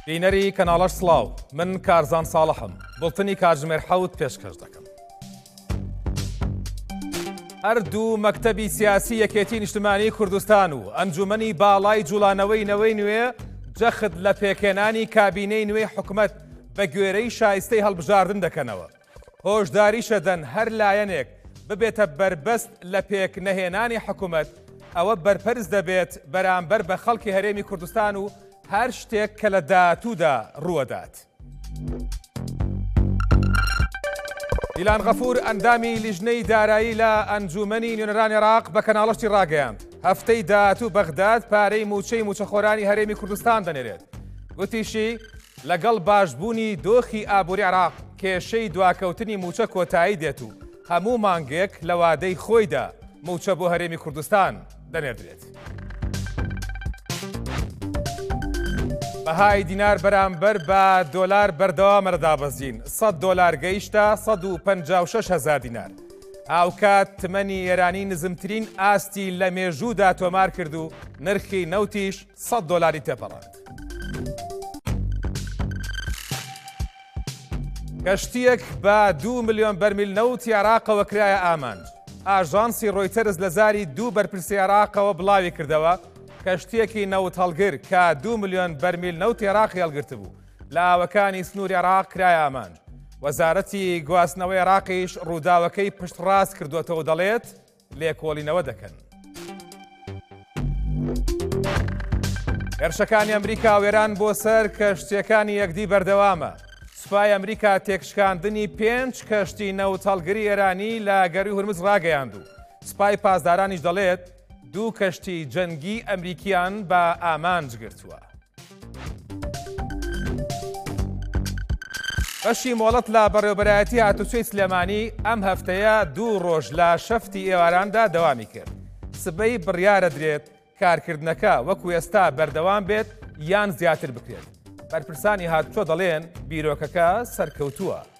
بینەری کەناڵەش سڵاو من کارزان ساڵحم بڵتنی کاتژمێر 7 پێشکەش دەکەم. هەردوو مەکتەبی سیاسی یەکێتی نیشتمانی کوردستان و ئەنجومەنی باڵای جوڵانەوەی نەوەی نوێ جەخت لە پێکێنانی کابینەی نوێی حکومەت بە گوێرەی شایستەی هەڵبژاردن دەکەنەوە. هۆشداری شەدەن هەر لایەنێک ببێتە بربەست لە پێک نەهێنانی حکومەت ئەوە بەرپەرز دەبێت بەرامبەر بە خەڵکی هەرێمی کوردستان و هەر شتێک کە لە داهاتوودا ڕووەدات. ئیلان غەفور ئەندامی لیژنەی دارایی لە ئەنجومەنی نوێنەرانی عێراق بە کەناڵەشتی ڕاگەیاند. هەفتەی داهاتوو بەغداد پارەی موچەی موچەخۆرانی هەرێمی کوردستان دەنێرێت. گوتیشی لەگەڵ باشبوونی دۆخی ئابووری عێراق کێشەی دواکەوتنی موچە کۆتایی دێت و هەموو مانگێک لە وادەی خۆیدا موچە بۆ هەرێمی کوردستان دەنێردرێت. بەهای دینار بەرامبەر بە دۆلار بەردەوامە دابەزین. 100 دۆلار گەیشتە 156,000 دینار. ئاوکات تمەنی ئێرانی نزمترین ئاستی لە مێژوودا تۆمار کرد و نرخی نەوتیش 100 دۆلاری تێپەڕاند. کەشتیەک بە 2 ملیۆن بەرمیل نەوتی عێراقەوە کرایە ئامانج. ئاژانسی ڕۆیتەرز لە زاری 2 بەرپرسی عێراقەوە بڵاوی کردەوە کەشتیەکی نەوت هەڵگر کە 2 ملیۆن بەرمیل نەوتی عێراقی هەڵگرت بوو لە ئاوەکانی سنووری عێراق کرایە ئامانج. وەزارەتی گواستنەوەی عێراقیش ڕووداوەکەی پشتڕاست کردوێتەوە دەڵێت لێکۆڵینەوە دەکەن. هێرشەکانی ئەمریکا و ئێران بۆ سەر کەشتیەکانی یەکدی بەردەوامە. سوپای ئەمریکا تێکشکاندنی 5 کەشتی نەوت هەڵگری ئێرانی لە گەڕی هورمز ڕاگەیاند و سوپای پاسدارانیش دەڵێت 2 کەشتی جەنگی ئەمریکیان بە ئامانج گرتووە. بەشی مۆڵەت لە بەڕێوەبەرایەتی هاتوچۆی سلێمانی ئەم هەفتەیە 2 ڕۆژ لە شەفتی ئێواراندا دەوامی کرد. سبەی بڕیارە درێت کارکردنەکە وەکو ئێستا بەردەوام بێت یان زیاتر بکرێت. بەرپرسانی هاتوچۆ دەڵێن بیرۆکەکە سەرکەوتووە.